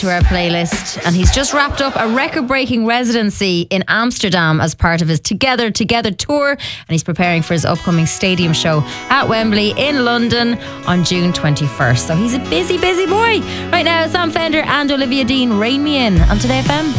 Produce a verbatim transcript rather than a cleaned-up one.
to our playlist, and he's just wrapped up a record-breaking residency in Amsterdam as part of his Together Together tour, and he's preparing for his upcoming stadium show at Wembley in London on June twenty-first. So he's a busy, busy boy. Right now, Sam Fender and Olivia Dean, Rain Me In on Today F M.